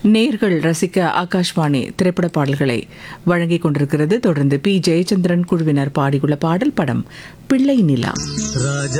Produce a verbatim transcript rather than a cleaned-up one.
நேர்கள் ரசிக்க ஆகாஷ்வாணி திரைப்பட பாடல்களை வழங்கிக் கொண்டிருக்கிறது. தொடர்ந்து பி ஜெயச்சந்திரன் குழுவினர் பாடியுள்ள பாடல் படம் பிள்ளை நிலா.